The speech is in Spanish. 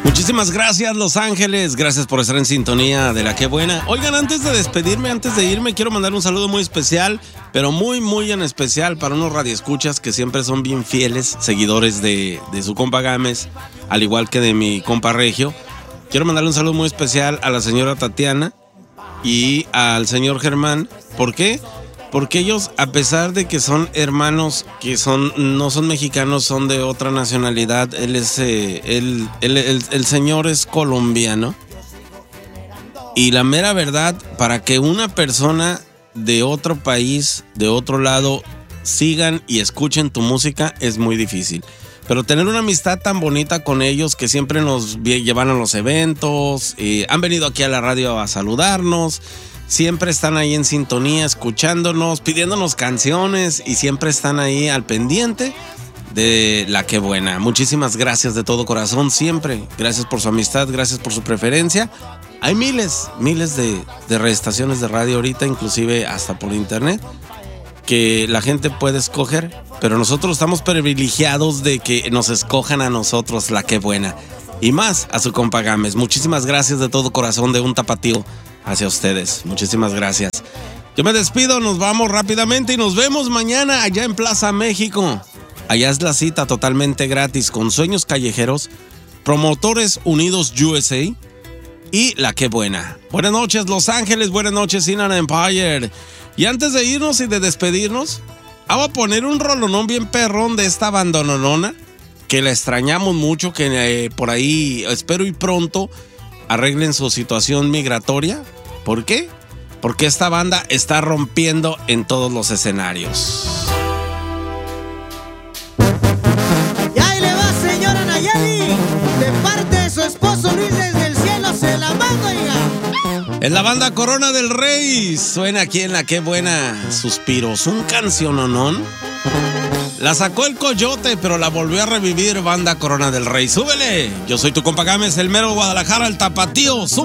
Muchísimas gracias, Los Ángeles. Gracias por estar en sintonía de La Qué Buena. Oigan, antes de despedirme, antes de irme, quiero mandar un saludo muy especial, pero muy, muy en especial para unos radioescuchas que siempre son bien fieles, seguidores de su compa Gámez, al igual que de mi compa Regio. Quiero mandarle un saludo muy especial a la señora Tatiana y al señor Germán. ¿Por qué? Porque ellos, a pesar de que son hermanos, que no son mexicanos, son de otra nacionalidad. El señor es colombiano. Y la mera verdad, para que una persona de otro país, de otro lado, sigan y escuchen tu música es muy difícil. Pero tener una amistad tan bonita con ellos, que siempre nos llevan a los eventos, han venido aquí a la radio a saludarnos. Siempre están ahí en sintonía, escuchándonos, pidiéndonos canciones y siempre están ahí al pendiente de La Qué Buena. Muchísimas gracias de todo corazón, siempre. Gracias por su amistad, gracias por su preferencia. Hay miles de estaciones de radio ahorita, inclusive hasta por internet, que la gente puede escoger, pero nosotros estamos privilegiados de que nos escojan a nosotros La Qué Buena. Y más a su compa Gámez. Muchísimas gracias de todo corazón, de un tapatío hacia ustedes. Muchísimas gracias. Yo me despido, nos vamos rápidamente y nos vemos mañana allá en Plaza México. Allá es la cita totalmente gratis con Sueños Callejeros, Promotores Unidos USA y La Qué Buena. Buenas noches, Los Ángeles, buenas noches, Inland Empire. Y antes de irnos y de despedirnos, vamos a poner un rolonón bien perrón de esta bandononona, que la extrañamos mucho, que por ahí espero y pronto arreglen su situación migratoria. ¿Por qué? Porque esta banda está rompiendo en todos los escenarios. Y ahí le va, señora Nayeli, de parte de su esposo Luis, desde el cielo se la mando, oiga. Es la banda Corona del Rey. Suena aquí en La Qué Buena. Suspiros, un canciononón. La sacó el Coyote, pero la volvió a revivir banda Corona del Rey. ¡Súbele! Yo soy tu compa Gámez, el mero Guadalajara, el tapatío.